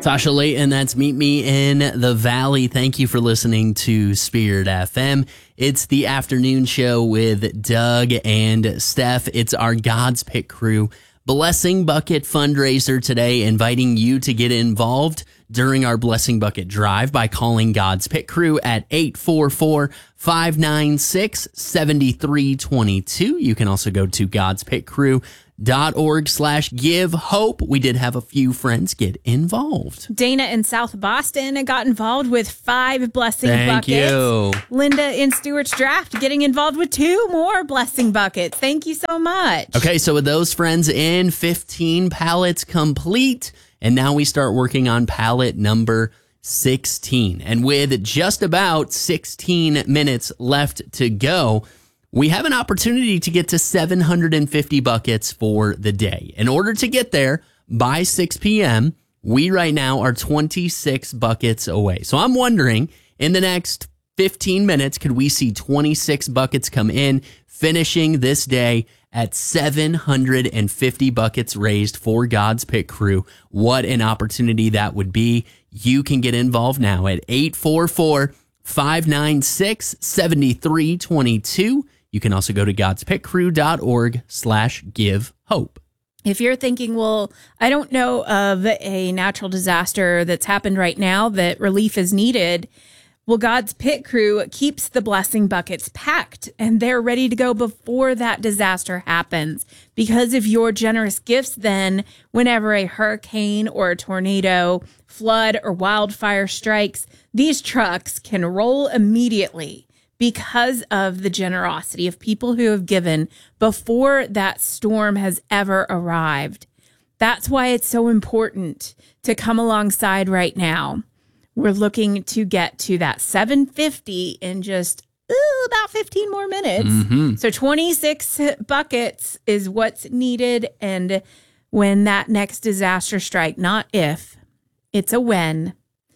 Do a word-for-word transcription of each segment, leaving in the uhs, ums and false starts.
Tasha Layton, that's Meet Me in the Valley. Thank you for listening to Spirit F M. It's the afternoon show with Doug and Steph. It's our God's Pit Crew Blessing Bucket fundraiser today, inviting you to get involved during our Blessing Bucket drive by calling God's Pit Crew at eight four four, five nine six, seven three two two. You can also go to gods pit crew dot org slash give hope. We did have a few friends get involved. Dana in South Boston got involved with five blessing Thank buckets. you. Linda in Stewart's Draft getting involved with two more blessing buckets. Thank you so much. Okay, so with those friends in, fifteen pallets complete, and now we start working on pallet number sixteen. And with just about sixteen minutes left to go, we have an opportunity to get to seven hundred fifty buckets for the day. In order to get there by six p.m., we right now are twenty-six buckets away. So I'm wondering, in the next fifteen minutes, could we see twenty-six buckets come in, finishing this day at seven hundred fifty buckets raised for God's Pit Crew? What an opportunity that would be. You can get involved now at eight four four, five nine six, seven three two two. You can also go to gods pit crew dot org slash give hope. If you're thinking, well, I don't know of a natural disaster that's happened right now that relief is needed, well, God's Pit Crew keeps the blessing buckets packed and they're ready to go before that disaster happens. Because of your generous gifts, then whenever a hurricane or a tornado, flood, or wildfire strikes, these trucks can roll immediately because of the generosity of people who have given before that storm has ever arrived. That's why it's so important to come alongside right now. We're looking to get to that seven fifty in just ooh, about fifteen more minutes. Mm-hmm. So twenty-six buckets is what's needed. And when that next disaster strike, not if, it's a when,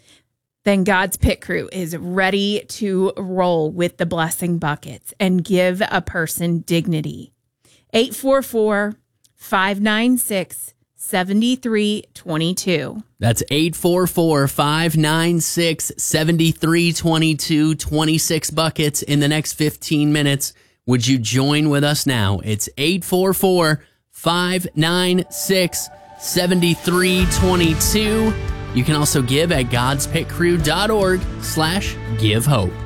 then God's Pit Crew is ready to roll with the blessing buckets and give a person dignity. eight four four, five nine six, seven three two two. That's eight four four, five nine six, seven three two two. twenty-six buckets in the next fifteen minutes. Would you join with us now? It's eight four four, five nine six, seven three two two. You can also give at gods pit crew dot org slash give hope.